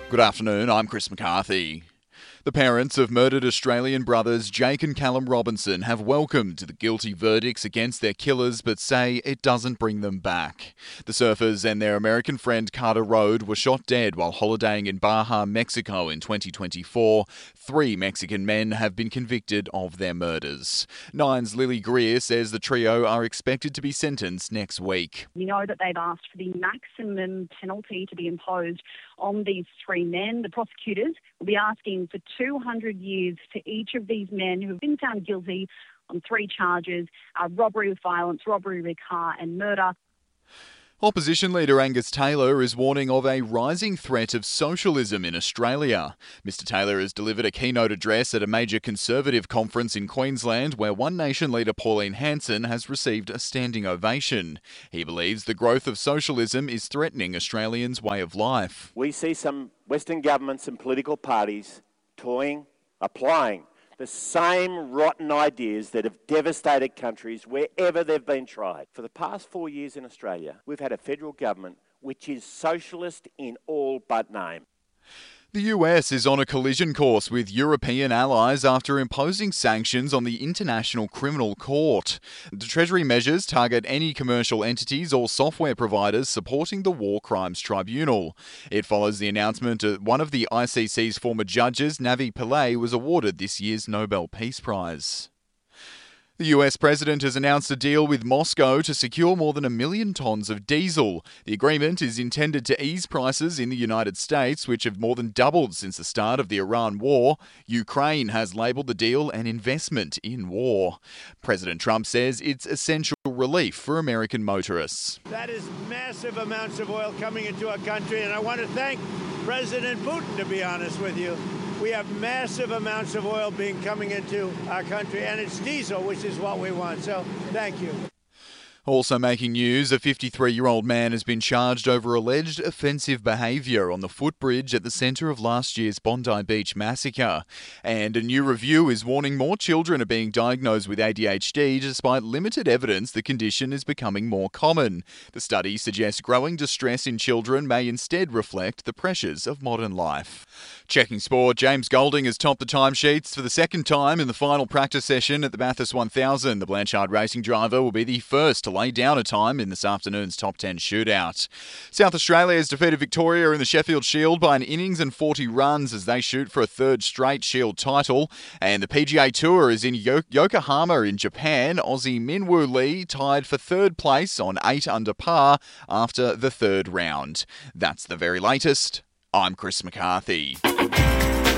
Good afternoon, I'm Chris McCarthy. The parents of murdered Australian brothers Jake and Callum Robinson have welcomed the guilty verdicts against their killers but say it doesn't bring them back. The surfers and their American friend Carter Road were shot dead while holidaying in Baja, Mexico in 2024. 3 Mexican men have been convicted of their murders. Nine's Lily Greer says the trio are expected to be sentenced next week. We know that they've asked for the maximum penalty to be imposed on these 3 men. The prosecutors will be asking for 200 years for each of these men who have been found guilty on 3 charges: robbery with violence, robbery with a car and murder. Opposition leader Angus Taylor is warning of a rising threat of socialism in Australia. Mr Taylor has delivered a keynote address at a major Conservative conference in Queensland where One Nation leader Pauline Hanson has received a standing ovation. He believes the growth of socialism is threatening Australians' way of life. We see some Western governments and political parties applying the same rotten ideas that have devastated countries wherever they've been tried. For the past 4 years in Australia, we've had a federal government which is socialist in all but name. The US is on a collision course with European allies after imposing sanctions on the International Criminal Court. The Treasury measures target any commercial entities or software providers supporting the War Crimes Tribunal. It follows the announcement that one of the ICC's former judges, Navi Pillay, was awarded this year's Nobel Peace Prize. The US president has announced a deal with Moscow to secure more than 1 million tonnes of diesel. The agreement is intended to ease prices in the United States, which have more than doubled since the start of the Iran war. Ukraine has labelled the deal an investment in war. President Trump says it's essential relief for American motorists. That is massive amounts of oil coming into our country, and I want to thank President Putin, to be honest with you. We have massive amounts of oil coming into our country, and it's diesel, which is what we want. So, thank you. Also making news, a 53-year-old man has been charged over alleged offensive behaviour on the footbridge at the centre of last year's Bondi Beach massacre. And a new review is warning more children are being diagnosed with ADHD despite limited evidence the condition is becoming more common. The study suggests growing distress in children may instead reflect the pressures of modern life. Checking sport, James Golding has topped the timesheets for the second time in the final practice session at the Bathurst 1000. The Blanchard racing driver will be the first to lay down a time in this afternoon's top 10 shootout. South Australia has defeated Victoria in the Sheffield Shield by an innings and 40 runs as they shoot for a third straight Shield title. And the PGA Tour is in Yokohama in Japan. Aussie Minwoo Lee tied for third place on 8 under par after the third round. That's the very latest. I'm Chris McCarthy.